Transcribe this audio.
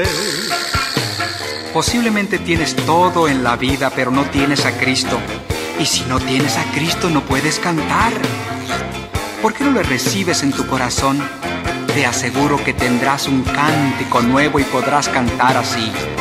Posiblemente tienes todo en la vida, pero no tienes a Cristo. Y si no tienes a Cristo, no puedes cantar. ¿Por qué no le recibes en tu corazón? Te aseguro que tendrás un cántico nuevo y podrás cantar así.